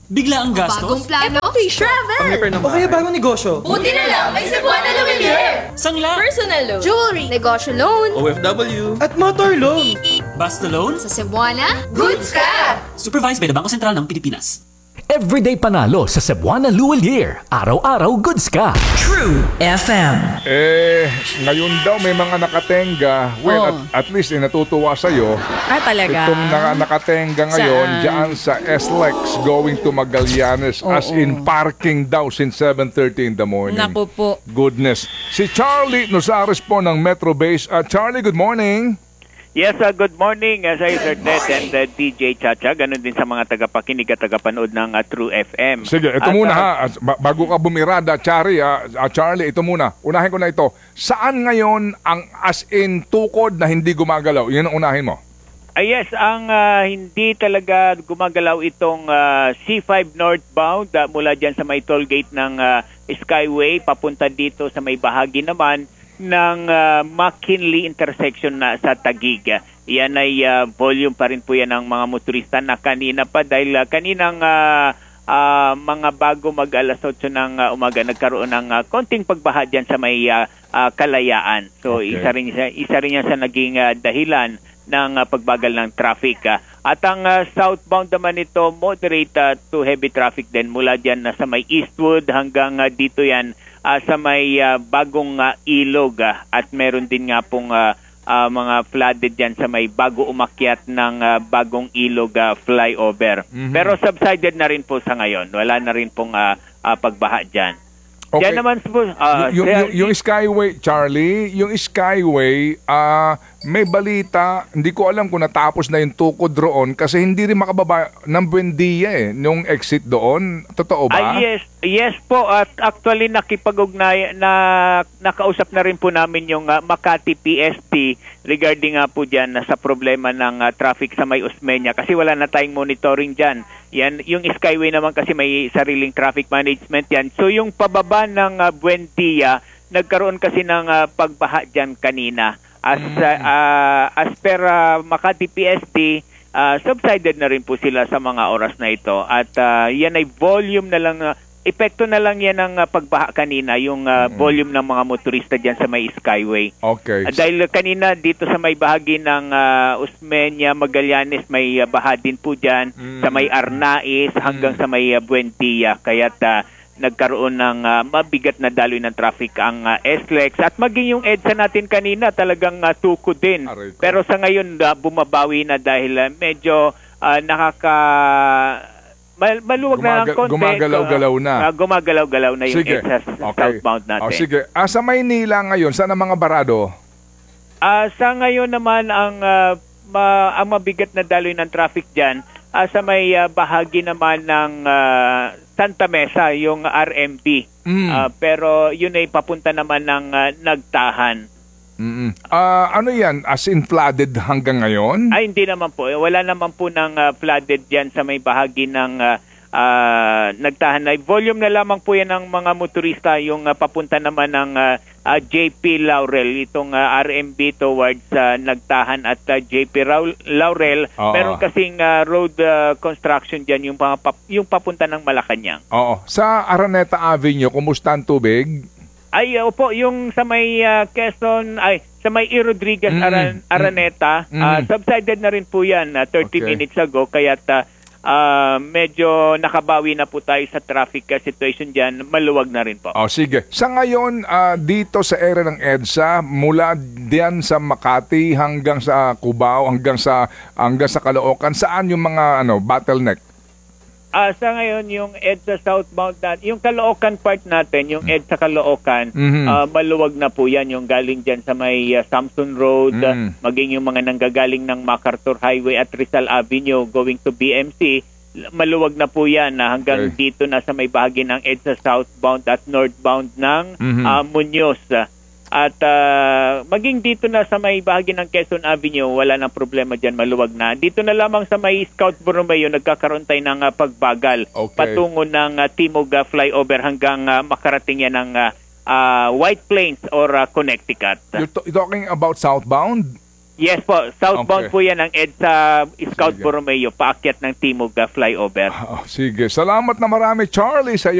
Bigla ang gastos? Bagong plano? Travel! O kaya bagong negosyo? Buti na lang, may Cebuana Luwilier! Sangla? Personal loan. Jewelry. Negosyo loan. OFW. At motor loan? Basta loan? Sa Cebuana, goods ka! Supervised by the Bangko Sentral ng Pilipinas. Everyday panalo sa Cebuana Luwilier. Araw-araw goods ka. True FM. Ngayon daw may mga nakatenga. Well, at least natutuwa sa'yo. Talaga? Itong nakatenga ngayon Saan? dyan sa SLEX going to Magallanes. As in parking daw since 7:30 in the morning. Naku po. Goodness. Si Charlie Nozares po ng Metro Base. Charlie, good morning. Yes, good morning sa Sir Ted and DJ Chacha. Ganon din sa mga tagapakinig at tagapanood ng True FM. Sige, ito muna ha. Bago ka bumirada, Charlie, ito muna. Unahin ko na ito. Saan ngayon ang as in tukod na hindi gumagalaw? Yan ang unahin mo. Yes, ang hindi talaga gumagalaw itong C5 northbound mula dyan sa may toll gate ng Skyway papunta dito sa may bahagi naman ng McKinley intersection na sa Taguig. Yan ay volume pa rin po yan ng mga motorista na kanina pa dahil kaninang mga bago mag alas 8 ng umaga nagkaroon ng konting pagbaha dyan sa may Kalayaan. So Okay. isa rin yan sa naging dahilan ng pagbagal ng traffic. At ang southbound naman ito moderate to heavy traffic din mula dyan sa may Eastwood hanggang dito yan sa may bagong ilog at meron din nga pong mga flooded dyan sa may bago umakyat ng bagong ilog flyover. Pero subsided na rin po sa ngayon. Wala na rin pong pagbaha dyan. Okay. Yan naman po. Yung Skyway, Charlie, yung Skyway, may balita, hindi ko alam kung natapos na yung tukod roon kasi hindi rin makababa ng Buendia yung exit doon. Totoo ba? Yes po. At actually nakipag-ugnay na nakausap na rin po namin yung Makati PST regarding nga po dyan sa problema ng traffic sa may Osmeña kasi wala na tayong monitoring dyan. Yan, yung Skyway naman kasi may sariling traffic management yan. So yung pababa ng Buendia, nagkaroon kasi ng pagbaha dyan kanina. As per Makati PST, subsided na rin po sila sa mga oras na ito. At yan ay volume na lang, epekto na lang yan ng pagbaha kanina, yung volume ng mga motorista dyan sa may Skyway. Okay. Dahil kanina dito sa may bahagi ng Osmeña, Magallanes, may baha din po dyan, sa may Arnaiz hanggang sa may Buendia. Kaya't nagkaroon ng mabigat na daloy ng traffic ang SLEX. At maging yung EDSA natin kanina talagang tukod din. Pero sa ngayon bumabawi na dahil medyo maluwag na ng konti. Gumagalaw-galaw na. Gumagalaw-galaw na yung Sige. EDSA southbound natin. Sige. Sa Maynila ngayon, saan ang mga barado? Sa ngayon naman ang mabigat na daloy ng traffic dyan sa may bahagi naman ng Santa Mesa, yung RMB. Pero yun ay papunta naman ng Nagtahan. Ano yan? As in flooded hanggang ngayon? Ay, hindi naman po. Wala naman po ng flooded dyan sa may bahagi ng Nagtahan. Volume na lamang po yan ng mga motorista, yung papunta naman ng JP Laurel, itong RMB towards Nagtahan at JP Laurel. Meron kasing road construction dyan, yung papunta ng Malacanang. Oo. Sa Araneta Avenue, kumusta ang tubig? Ay, opo, yung sa may Quezon, sa may E. Rodriguez Araneta, subsided na rin po yan 30 minutes ago, kaya't medyo nakabawi na po tayo sa traffic situation dyan. Maluwag na rin po. Sige. Sa ngayon, dito sa area ng EDSA, mula diyan sa Makati hanggang sa Cubao, hanggang sa Caloocan, saan yung mga bottleneck? Sa ngayon, yung EDSA southbound yung Caloocan part natin, yung EDSA Caloocan, maluwag na po yan. Yung galing dyan sa may Samson Road, maging yung mga nanggagaling ng MacArthur Highway at Rizal Avenue going to BMC, maluwag na po yan hanggang dito na sa may bahagi ng EDSA southbound at northbound ng Muñoz. At maging dito na sa may bahagi ng Quezon Avenue, wala nang problema dyan, maluwag na. Dito na lamang sa may Scout Borromeo, nagkakaroon tayo ng pagbagal patungo ng Timog flyover hanggang makarating yan ng White Plains or Connecticut. You're talking about southbound? Yes po, southbound Okay. po yan ang EDSA Scout Sige. Borromeo, paakyat ng Timog flyover. Sige, salamat na marami Charlie sa